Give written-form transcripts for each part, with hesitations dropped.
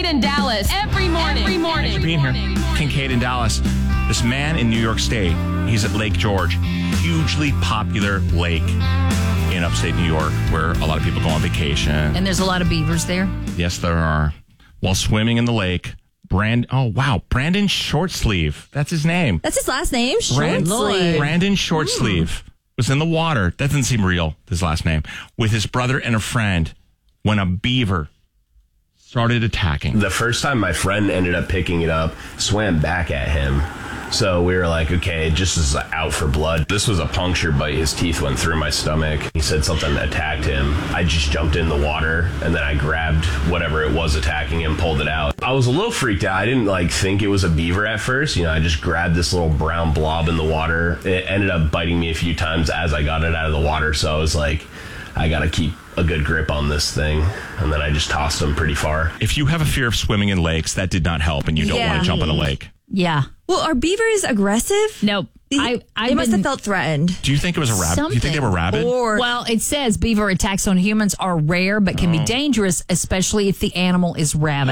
and Dallas every morning. Thanks for being here. Kincaid and Dallas. This man in New York State, he's at Lake George, hugely popular lake in upstate New York where a lot of people go on vacation. And there's a lot of beavers there. Yes, there are. While swimming in the lake, Brandon Shortsleeve. That's his name. That's his last name? Shortsleeve. Brandon Shortsleeve was in the water. That doesn't seem real, his last name. With his brother and a friend when a beaver started attacking. The first time my friend ended up picking it up, swam back at him. So we were like, okay, just is out for blood. This was a puncture bite. His teeth went through my stomach. He said something attacked him. I just jumped in the water and then I grabbed whatever it was attacking him, pulled it out. I was a little freaked out. I didn't think it was a beaver at first. I just grabbed this little brown blob in the water. It ended up biting me a few times as I got it out of the water. So I was like, I got to keep a good grip on this thing. And then I just tossed him pretty far. If you have a fear of swimming in lakes, that did not help and you don't want to jump in a lake. Yeah. Well, are beavers aggressive? Nope. They must have felt threatened. Do you think it was a rabbit? Do you think they were rabid? Well, it says beaver attacks on humans are rare, but can be dangerous, especially if the animal is rabid.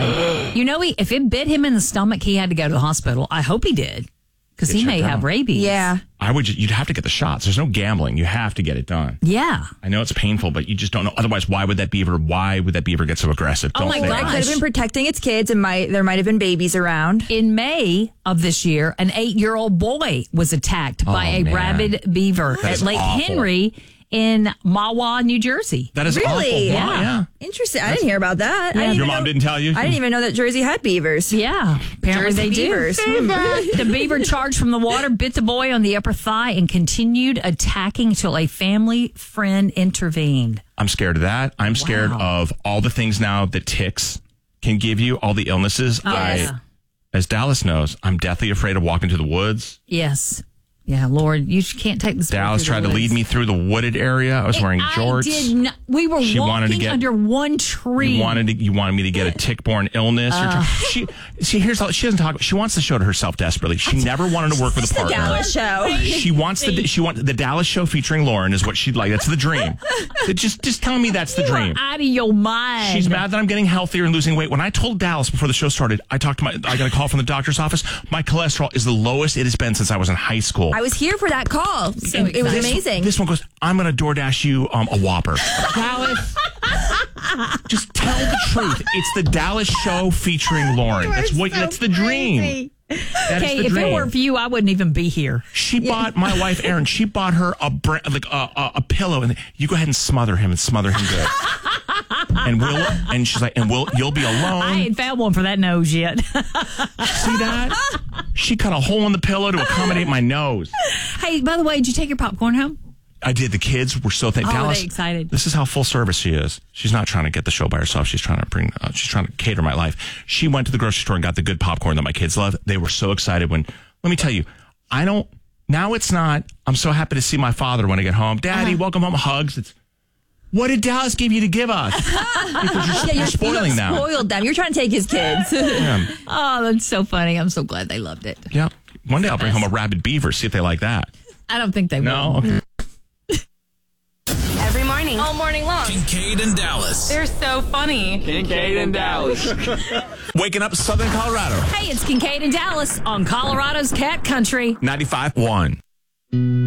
If it bit him in the stomach, he had to go to the hospital. I hope he did, because he may have rabies. Yeah. You'd have to get the shots. There's no gambling. You have to get it done. Yeah. I know it's painful, but you just don't know. Otherwise, why would that beaver get so aggressive? Oh my gosh. It could have been protecting its kids, and there might have been babies around. In May of this year, an 8-year-old boy was attacked by a rabid beaver at Lake Henry in Mahwah, New Jersey. That is awful. Really? Yeah. Interesting. I didn't hear about that. Your mom didn't tell you? I didn't even know that Jersey had beavers. Yeah. Apparently Jersey they beavers. do. The beaver charged from the water, bit the boy on the upper thigh, and continued attacking until a family friend intervened. I'm scared of that. I'm scared of all the things now that ticks can give you, all the illnesses. Yes. As Dallas knows, I'm deathly afraid of walking to the woods. Yes. Yeah, Lord, you can't take this. Dallas tried to lead me through the wooded area. I was wearing jorts. I did not. We were walking under one tree. You wanted me to get a tick-borne illness. She doesn't talk. She wants the show to herself desperately. She never wanted to work with a partner. The Dallas show. She wants the Dallas show featuring Lauren is what she'd like. That's the dream. Just tell me that's the dream. Out of your mind. She's mad that I'm getting healthier and losing weight. When I told Dallas before the show started, I got a call from the doctor's office. My cholesterol is the lowest it has been since I was in high school. I was here for that call. It was amazing. This one goes, I'm going to DoorDash you a Whopper. Dallas, just tell the truth. It's the Dallas show featuring Lauren. That's the dream. Okay, if it weren't for you, I wouldn't even be here. She bought my wife, Erin. She bought her a pillow, and you go ahead and smother him good. And she's like, you'll be alone. I ain't found one for that nose yet. See that? She cut a hole in the pillow to accommodate my nose. Hey, by the way, did you take your popcorn home? I did. The kids were so thankful. Dallas, they excited. This is how full service she is. She's not trying to get the show by herself. She's trying to cater my life. She went to the grocery store and got the good popcorn that my kids love. They were so excited let me tell you, now it's not, I'm so happy to see my father when I get home. Daddy, welcome home, hugs. What did Dallas give you to give us? Because you're spoiling them. Spoiled them. You're trying to take his kids. Yeah. Oh, that's so funny. I'm so glad they loved it. Yeah. One day I'll bring home a rabid beaver, see if they like that. I don't think they will. No? Okay. Every morning. All morning long. Kincaid and Dallas. They're so funny. Kincaid and Dallas. Waking up Southern Colorado. Hey, it's Kincaid and Dallas on Colorado's Cat Country. 95.1.